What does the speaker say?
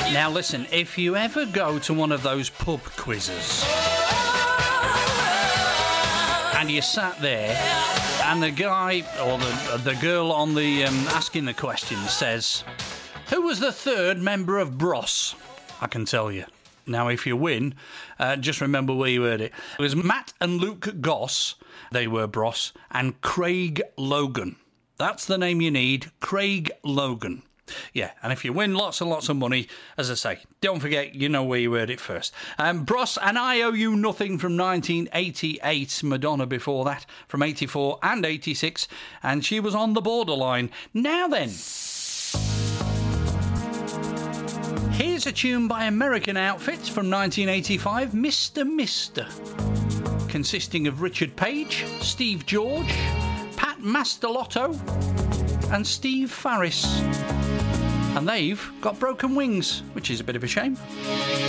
Now listen, if you ever go to one of those pub quizzes and you sat there and the guy or the girl on the asking the question says, who was the third member of Bros? I can tell you. Now, if you win, just remember where you heard it. It was Matt and Luke Goss, they were Bros, and Craig Logan. That's the name you need, Craig Logan. Yeah, and if you win lots and lots of money, as I say, don't forget, you know where you heard it first. Bros and I Owe You Nothing from 1988, Madonna before that, from 84 and 86, and she was on the borderline. Now then, here's a tune by American Outfits from 1985, Mr. Mister, consisting of Richard Page, Steve George, Pat Mastelotto and Steve Farris. And they've got broken wings, which is a bit of a shame.